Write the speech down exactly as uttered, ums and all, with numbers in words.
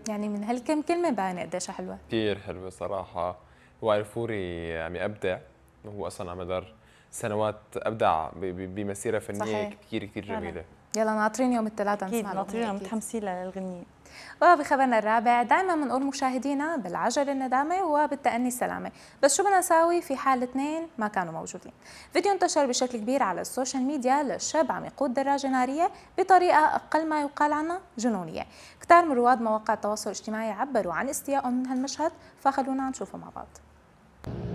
يعني من هالكم كلمة باينة قديش حلوة. كثير حلوة صراحة. وائل فوري عم يبدع، هو أصلا على مدار سنوات أبدع ب- ب- بمسيرة فنية صحيح كثير كثير فعلا. جميلة. يلا ناطرين يوم الثلاثاء اكيد نسمع ناطرين الأغنية أكيد. متحمسين للغنية. وبخبرنا الرابع دائما بنقول مشاهدينا بالعجل الندامة وبالتأني السلامة، بس شو بدنا نساوي في حال اثنين ما كانوا موجودين؟ فيديو انتشر بشكل كبير على السوشيال ميديا لشاب عم يقود دراجة نارية بطريقة أقل ما يقال عنها جنونية. كتار من رواد مواقع التواصل الاجتماعي عبروا عن استيائهم من هالمشهد، فخلونا نشوفه مع بعض.